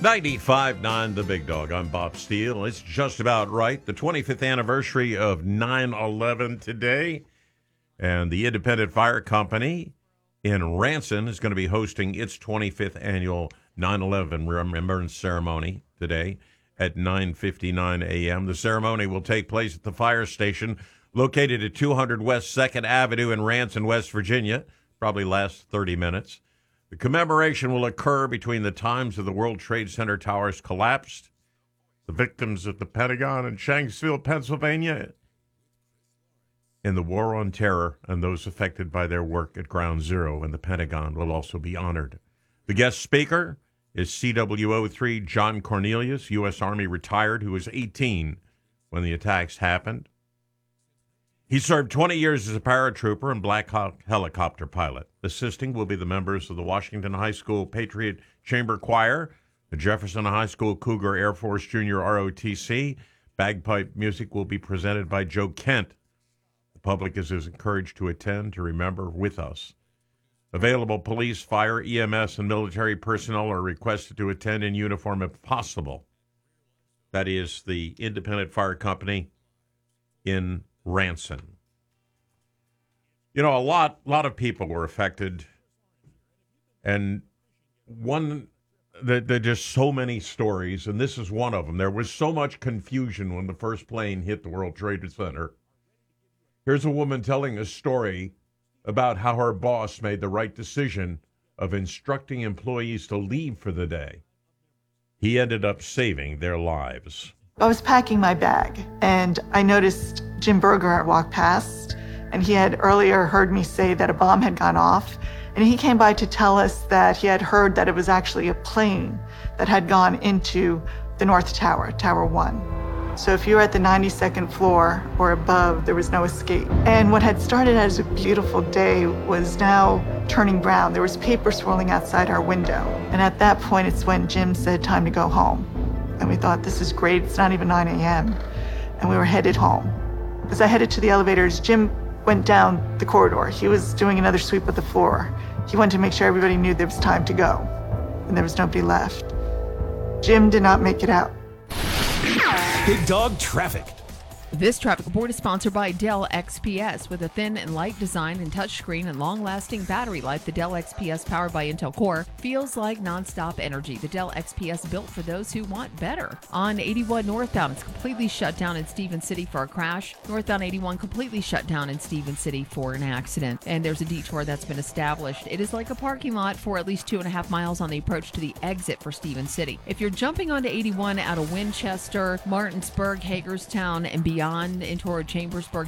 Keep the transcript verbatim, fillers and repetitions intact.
ninety-five point nine The Big Dog. I'm Bob Steele. It's just about right. The twenty-fifth anniversary of nine eleven today. And the Independent Fire Company in Ranson is going to be hosting its twenty-fifth annual nine eleven Remembrance Ceremony today at nine fifty-nine a.m. The ceremony will take place at the fire station located at two hundred West second Avenue in Ranson, West Virginia. Probably last thirty minutes. The commemoration will occur between the times of the World Trade Center towers collapsed, the victims at the Pentagon in Shanksville, Pennsylvania, in the War on Terror, and those affected by their work at Ground Zero and the Pentagon will also be honored. The guest speaker is C W O three John Cornelius, U S Army retired, who was eighteen when the attacks happened. He served twenty years as a paratrooper and Black Hawk helicopter pilot. Assisting will be the members of the Washington High School Patriot Chamber Choir, the Jefferson High School Cougar Air Force Junior R O T C. Bagpipe music will be presented by Joe Kent. The public is encouraged to attend to remember with us. Available police, fire, E M S, and military personnel are requested to attend in uniform if possible. That is the Independent Fire Company in Ranson. You know, a lot, lot of people were affected, and one, there, there are just so many stories, and this is one of them. There was so much confusion when the first plane hit the World Trade Center. Here's a woman telling a story about how her boss made the right decision of instructing employees to leave for the day. He ended up saving their lives. I was packing my bag, and I noticed Jim Berger walk past, and he had earlier heard me say that a bomb had gone off, and he came by to tell us that he had heard that it was actually a plane that had gone into the North Tower, Tower One. So if you were at the ninety-second floor or above, there was no escape. And what had started as a beautiful day was now turning brown. There was paper swirling outside our window. And at that point, it's when Jim said, time to go home. And we thought, this is great, it's not even nine a.m. And we were headed home. As I headed to the elevators, Jim went down the corridor. He was doing another sweep of the floor. He wanted to make sure everybody knew there was time to go, and there was nobody left. Jim did not make it out. Big Dog Traffic. This traffic report is sponsored by Dell X P S. With a thin and light design and touchscreen and long-lasting battery life, the Dell X P S powered by Intel Core feels like nonstop energy. The Dell X P S built for those who want better. On eighty-one northbound, it's completely shut down in Stevens City for a crash. Northbound eighty-one completely shut down in Stevens City for an accident. And there's a detour that's been established. It is like a parking lot for at least two and a half miles on the approach to the exit for Stevens City. If you're jumping onto eighty-one out of Winchester, Martinsburg, Hagerstown, and beyond, on in toward Chambersburg,